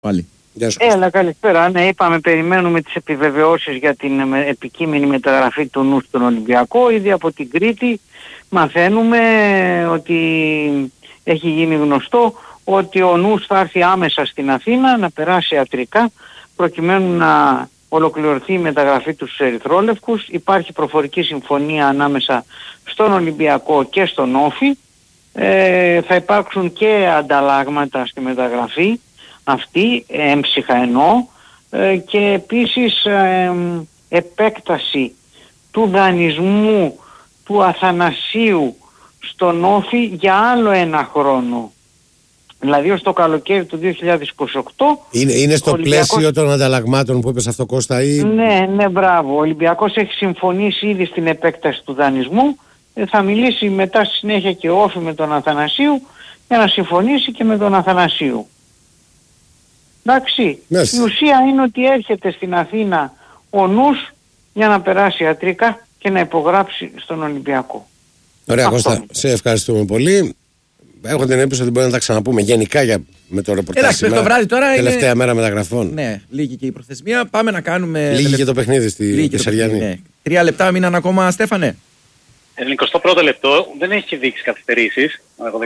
Πάλι. Έλα, καλησπέρα. Ναι, είπαμε, περιμένουμε τις επιβεβαιώσεις για την επικείμενη μεταγραφή του νου στον Ολυμπιακό. Ήδη από την Κρήτη μαθαίνουμε ότι έχει γίνει γνωστό ότι ο νους θα έρθει άμεσα στην Αθήνα να περάσει ιατρικά προκειμένου να ολοκληρωθεί η μεταγραφή του στους Ερυθρόλευκους. Υπάρχει προφορική συμφωνία ανάμεσα στον Ολυμπιακό και στον Όφη. Θα υπάρξουν και ανταλλάγματα στη μεταγραφή αυτή, έμψυχα εννοώ, και επίσης επέκταση του δανεισμού του Αθανασίου στον Όφη για άλλο ένα χρόνο. Δηλαδή ως το καλοκαίρι του 2028. Είναι στο πλαίσιο των ανταλλαγμάτων που είπες αυτό, Κώστα, ή... Ναι, μπράβο. Ο Ολυμπιακός έχει συμφωνήσει ήδη στην επέκταση του δανεισμού. Θα μιλήσει μετά στη συνέχεια και ο Όφη με τον Αθανασίου για να συμφωνήσει και με τον Αθανασίου. Εντάξει, η ουσία είναι ότι έρχεται στην Αθήνα ο νους για να περάσει ιατρικά και να υπογράψει στον Ολυμπιακό. Ωραία, Κώστα, σε ευχαριστούμε πολύ. Έχω την εντύπωση ότι μπορεί να τα ξαναπούμε γενικά με το ρεπορτάζ σήμερα. Το βράδυ τώρα τελευταία είναι... μέρα μεταγραφών. Ναι, λίγη και η προθεσμία. Πάμε να κάνουμε... Λίγη και το παιχνίδι στη Κεσαριανή. Ναι. 3 λεπτά μείναν ακόμα, Στέφανε. 21ο λεπτό, δεν έχει δείξει καθυστερήσεις.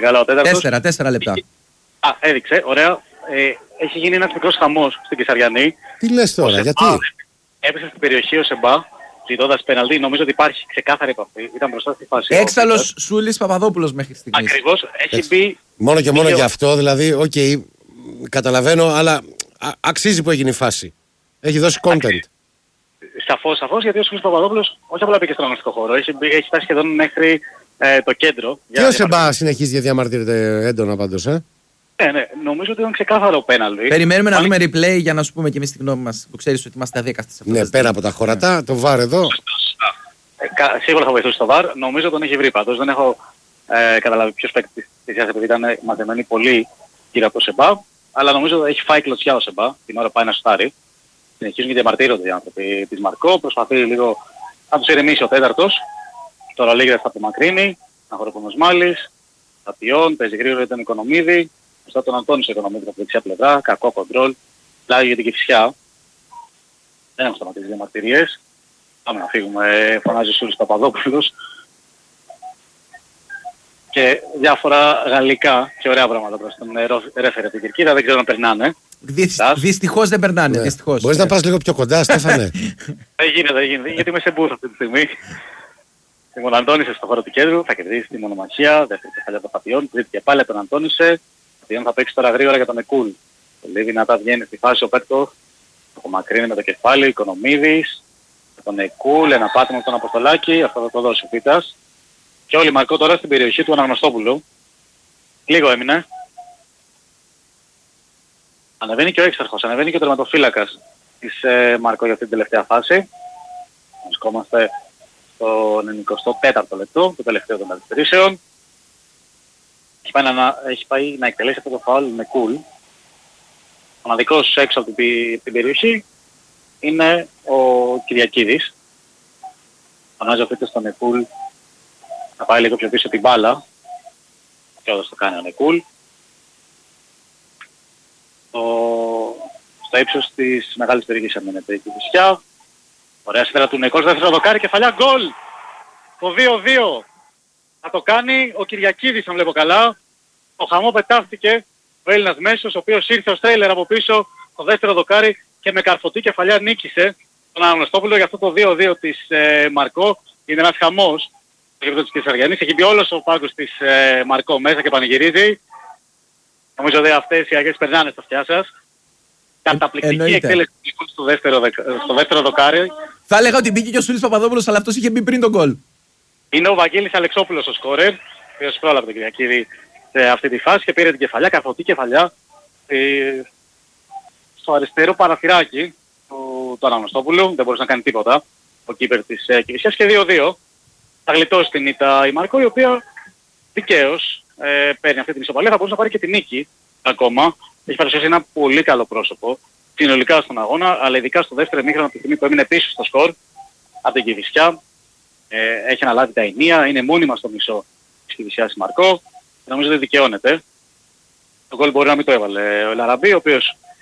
4 λεπτά. Έδειξε, ωραία. Έχει γίνει ένας μικρός χαμός στην Κεσαριανή. Τι λες τώρα, γιατί? Έπεσε στην περιοχή ο Σεμπά, ζητώντας πεναλτί. Νομίζω ότι υπάρχει ξεκάθαρη επαφή. Ήταν μπροστά στη φάση. Έξαλλος Σούλης Παπαδόπουλος μέχρι στιγμής. Ακριβώς, έχει μπει... Μόνο και μόνο γι' αυτό, δηλαδή, καταλαβαίνω, αλλά αξίζει που έγινε η φάση. Έχει δώσει content. Σαφώς, γιατί ο Σούλης Παπαδόπουλος όχι απλά πήγε στον αγωνιστικό χώρο. Έχει φτάσει σχεδόν μέχρι το κέντρο. Και ο Σεμπά συνεχίζει να διαμαρτύρεται έντονα πάντως, Ναι, νομίζω ότι ήταν ξεκάθαρο πέναλτι. Περιμένουμε να δούμε replay για να σου πούμε και εμείς τη γνώμη μας. Το ξέρεις ότι είμαστε αδίκαστοι σε αυτό. Ναι, πέρα από τα χωρατά, το VAR εδώ. Σίγουρα θα βοηθούσε το VAR. Νομίζω τον έχει βρει πάντως. Δεν έχω καταλάβει ποιος παίκτης της επειδή ήταν μαζεμένοι πολύ γύρω από το Σεμπά. Αλλά νομίζω ότι έχει φάει κλωτσιά ο Σεμπά την ώρα που πάει να σουτάρει. Συνεχίζουν και διαμαρτύρονται οι άνθρωποι της Μαρκό. Προσπαθεί λίγο να τους ηρεμήσει ο τέταρτος. Τώρα λέγεται θα απομακρύνει. Αγοροπονός Μάλης. Ταπιών, παίζει γρήγορα για τον Οικονομίδη. Μετά τον Αντώνη σε Οικονομίδη από τη δεξιά πλευρά. Κακό κοντρόλ. Πλάγει για την Κηφισιά. Δεν έχουν σταματήσει διαμαρτυρίες. Πάμε να φύγουμε. Φωνάζει ο Σούλης Παπαδόπουλος. Και διάφορα γαλλικά και ωραία πράγματα προς τον ρέφερε την Κερκίδα. Δεν ξέρω αν περνάνε. Δυστυχώς δεν περνάνε. Ναι. Μπορείς να πας λίγο πιο κοντά, Στέφανε? Δεν γίνεται. Γιατί είμαι σε μπούθ αυτή τη στιγμή. Λοιπόν, Αντώνησε στο χώρο του κέντρου. Θα κερδίσει τη μονομαχία. Δεύτερη κεφαλιά των Φαπιών. Τρίτη και πάλι τον Αντώνησε. Φαπιών θα παίξει τώρα γρήγορα για τον Εκούλ. Πολύ δυνατά βγαίνει στη φάση ο Πέτκο. Απομακρύνει με το κεφάλι. Οικονομίδης. Τον Εκούλ. Ένα πάτημα από τον Αποστολάκη. Αυτό θα το δώσει ο Πίτας. Και όλοι Μαρκό τώρα στην περιοχή του Αναγνωστόπουλου. Λίγο έμεινε. Ανεβαίνει και ο έξαρχος, ανεβαίνει και ο τερματοφύλακας της Μαρκό για αυτή την τελευταία φάση. Βρισκόμαστε στο 94ο λεπτό, το τελευταίο των καθυστερήσεων. Έχει πάει να εκτελέσει αυτό το φάουλ με κουλ. Ο μοναδικός έξω από την περιοχή είναι ο Κυριακίδης. Φωνάζει ο Φίτος στον Νεκούλ να πάει λίγο πιο πίσω την μπάλα. Και όντως το κάνει ο Νεκούλ. Στο ύψος της μεγάλης περιοχής έμενεται η Κηφισιά. Ωραία σίδερα του Νεκόλ, δεύτερο δοκάρι, κεφαλιά, γκολ! Το 2-2. Θα το κάνει ο Κυριακίδης, αν βλέπω καλά. Ο χαμό πετάχτηκε ο Έλληνας μέσος, ο οποίος ήρθε ως τρέιλερ από πίσω το δεύτερο δοκάρι και με καρφωτή κεφαλιά νίκησε τον Αναγνωστόπουλο για αυτό το 2-2 της Μαρκό. Είναι ένας χαμός στο γήπεδο της Κεσαριανής. Έχει μπει όλος ο πάγκος της Μαρκό μέσα και πανηγυρίζει. Νομίζω ότι αυτές οι αγές περνάνε στα αυτιά σας. Καταπληκτική εκτέλεση στο δεύτερο δοκάρι. Θα έλεγα ότι μπήκε και ο Σούλης Παπαδόπουλος, αλλά αυτός είχε μπει πριν τον γκολ. Είναι ο Βαγγέλης Αλεξόπουλος ο σκόρερ, ο οποίος πρόλαβε τον Κυριακίδη σε αυτή τη φάση και πήρε την κεφαλιά, καρφωτή κεφαλιά, στο αριστερό παραθυράκι του Αναγνωστόπουλου. Δεν μπορούσε να κάνει τίποτα ο κύπερ της Κηφισιάς και 2-2. Θα γλιτώσει την ήττα η Μαρκό, η οποία δικαίως παίρνει αυτή την ισοπαλία. Θα μπορούσε να πάρει και την νίκη ακόμα. Έχει παρουσιάσει ένα πολύ καλό πρόσωπο συνολικά στον αγώνα, αλλά ειδικά στο δεύτερο ημίχρονο από τη στιγμή που έμεινε πίσω στο σκορ από την Κηφισιά. Έχει αναλάβει τα ενία, είναι μόνιμα στο μισό της Κηφισιάς η Μαρκό. Νομίζω ότι δικαιώνεται. Το γκολ μπορεί να μην το έβαλε ο Ελαραμπή, ο οποίος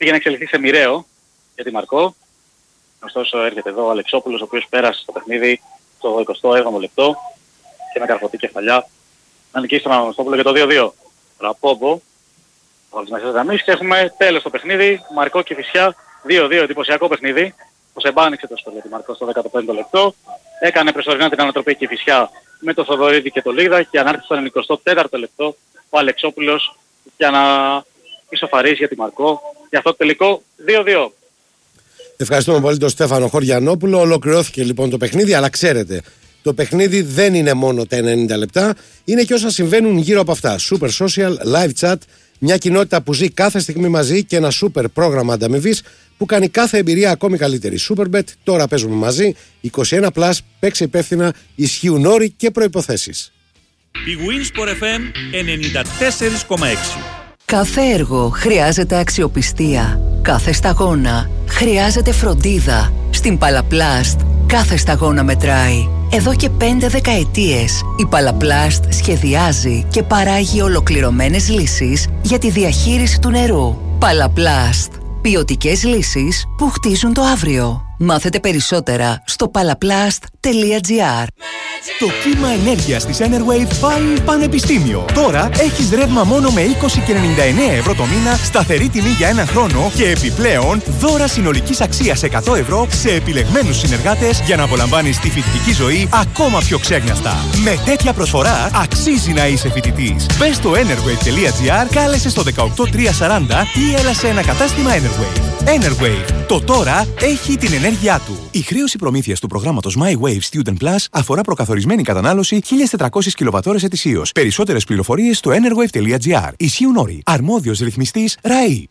πήγε να εξελιχθεί σε μοιραίο για τη Μαρκό. Ωστόσο έρχεται εδώ ο Αλεξόπουλος, ο οποίος πέρασε στο παιχνίδι το 27ο λεπτό και με καρφωτή κεφαλιά να νικήσει τον Αναγνωστόπουλο για το 2-2. Ραπόμπο, ο Αλεξανδρής Γραμμής, και έχουμε τέλος στο παιχνίδι. Μαρκό και Κηφισιά 2-2, εντυπωσιακό παιχνίδι. Ο Σεμπάνιξε το σχολείο τη Μαρκό στο 15ο λεπτό. Έκανε προσωρινά την ανατροπή η Κηφισιά με το Θοδωρίδη και το Λίγδα και ανάρτησε στο 24ο λεπτό ο Αλεξόπουλος για να ισοφαρίσει για τη Μαρκό. Για αυτό το τελικό 2-2. Ευχαριστούμε πολύ τον Στέφανο Χωριανόπουλο. Ολοκληρώθηκε λοιπόν το παιχνίδι, αλλά ξέρετε, το παιχνίδι δεν είναι μόνο τα 90 λεπτά, είναι και όσα συμβαίνουν γύρω από αυτά. Super social, live chat, μια κοινότητα που ζει κάθε στιγμή μαζί και ένα super πρόγραμμα ανταμοιβής που κάνει κάθε εμπειρία ακόμη καλύτερη. Superbet, τώρα παίζουμε μαζί, 21+, παίξε υπεύθυνα, ισχύουν όροι και προϋποθέσεις. Η Winsport FM 94,6. Κάθε έργο χρειάζεται αξιοπιστία. Κάθε σταγόνα χρειάζεται φροντίδα. Στην Παλαπλάστ κάθε σταγόνα μετράει. Εδώ και 5 δεκαετίες η Παλαπλάστ σχεδιάζει και παράγει ολοκληρωμένες λύσεις για τη διαχείριση του νερού. Παλαπλάστ. Ποιοτικές λύσεις που χτίζουν το αύριο. Μάθετε περισσότερα στο palaplast.gr. Το κύμα ενέργειας της Enerwave πάει πανεπιστήμιο. Τώρα έχεις ρεύμα μόνο με 20,99 ευρώ το μήνα, σταθερή τιμή για ένα χρόνο και επιπλέον δώρα συνολικής αξίας 100 ευρώ σε επιλεγμένους συνεργάτες για να απολαμβάνεις τη φοιτητική ζωή ακόμα πιο ξέγνιαστα. Με τέτοια προσφορά αξίζει να είσαι φοιτητής. Μπες στο enerwave.gr, κάλεσε στο 18340 ή έλα σε ένα κατάστημα Enerwave. Enerwave. Το τώρα έχει την ενέργειά του. Η χρέωση προμήθειας του προγράμματος My Wave Student Plus αφορά προκαθορισμένη κατανάλωση 1.400 κιλοβατώρες ετησίως. Περισσότερες πληροφορίες στο enerwave.gr. Ισχύουν όροι. Αρμόδιος ρυθμιστής ΡΑΗ.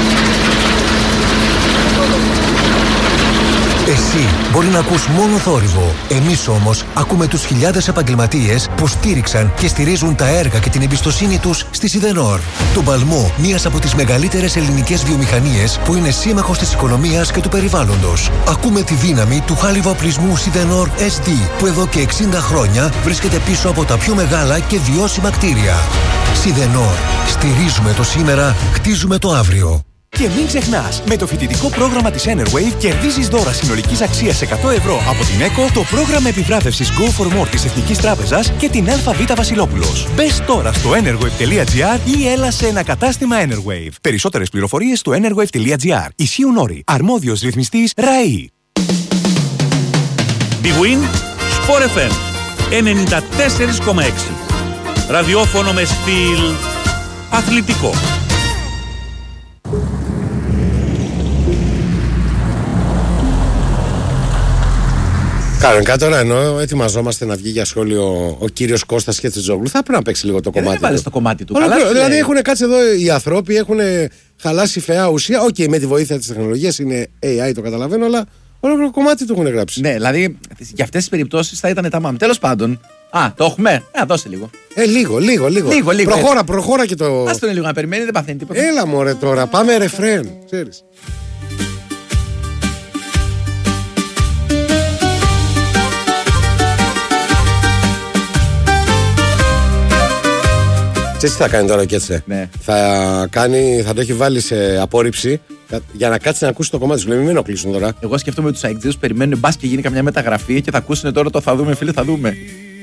Εσύ μπορεί να ακούς μόνο θόρυβο. Εμείς όμως ακούμε τους χιλιάδες επαγγελματίες που στήριξαν και στηρίζουν τα έργα και την εμπιστοσύνη τους στη Σιδενόρ. Τον παλμό μιας από τις μεγαλύτερες ελληνικές βιομηχανίες που είναι σύμμαχος της οικονομίας και του περιβάλλοντος. Ακούμε τη δύναμη του χάλιβα-οπλισμού Σιδενόρ SD που εδώ και 60 χρόνια βρίσκεται πίσω από τα πιο μεγάλα και βιώσιμα κτίρια. Σιδενόρ. Στηρίζουμε το σήμερα, χτίζουμε το αύριο. Και μην ξεχνάς, με το φοιτητικό πρόγραμμα της Enerwave κερδίζεις δώρα συνολικής αξίας 100 ευρώ από την ΕΚΟ, το πρόγραμμα επιβράβευσης Go for More της Εθνικής Τράπεζας και την ΑΒ Βασιλόπουλος. Μπες τώρα στο enerwave.gr ή έλα σε ένα κατάστημα Enerwave. Περισσότερες πληροφορίες στο enerwave.gr. Ισχύουν όροι. Αρμόδιος ρυθμιστής ΡΑΗ. Big Win Sport FM 94,6. Ραδιόφωνο με στυλ αθλητικό. Κανονικά τώρα, ενώ ετοιμαζόμαστε να βγει για σχόλιο ο κύριος Κώστας Χετσετζόγλου, θα πρέπει να παίξει λίγο το κομμάτι. Δεν βάλεις το κομμάτι του. Δηλαδή έχουν κάτσει εδώ οι ανθρώποι, έχουν χαλάσει φαιά ουσία. Οκ, με τη βοήθεια της τεχνολογίας είναι AI, το καταλαβαίνω, αλλά όλο κομμάτι του έχουν γράψει. Ναι, δηλαδή για αυτές τις περιπτώσεις θα ήταν τα μάμ. Τέλος πάντων. Το έχουμε. Δώσε λίγο. Λίγο. Προχώρα και το. Ας τον λίγο να περιμένει, δεν παθαίνει τίποτα. Έλα μωρέ τώρα, πάμε ρεφρέν, ξέρεις. Τι θα κάνει τώρα ο Κέτσε? Ναι. Θα το έχει βάλει σε απόρριψη για να κάτσει να ακούσει το κομμάτι σου. Λέει, μην ενοχλήσουν τώρα. Εγώ σκεφτόμαι τους αεκτζίδες που περιμένουν μπας και γίνει καμιά μεταγραφή και θα ακούσουν τώρα το θα δούμε, φίλε, θα δούμε.